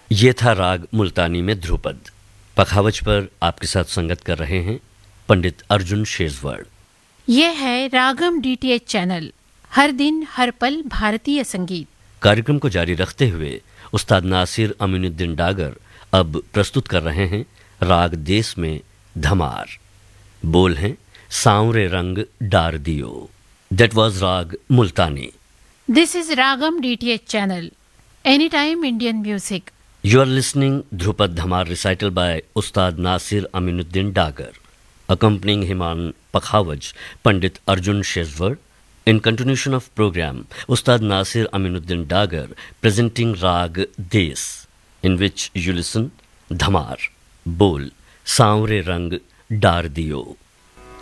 ये था राग मुल्तानी में ध्रुपद। पखावज पर आपके साथ संगत कर रहे हैं पंडित अर्जुन शेजवड़। ये है रागम डीटीएच चैनल, हर दिन हर पल भारतीय संगीत। कार्यक्रम को जारी रखते हुए उस्ताद नासिर अमीनुद्दीन डागर अब प्रस्तुत कर रहे हैं राग देश में धमार। बोल हैं सांवरे रंग डार दियो। दैट वाज राग मुल्तानी। This is ragam DTH channel, any time Indian music. You are listening Dhrupad Dhamar recital by Ustad Nasir Aminuddin Dagar. Accompanying him on Pakhavaj, Pandit Arjun Shezwar. In continuation of program, Ustad Nasir Aminuddin Dagar presenting Rag Des, in which you listen Dhamar, Bol, Saamre Rang Dar Diyo.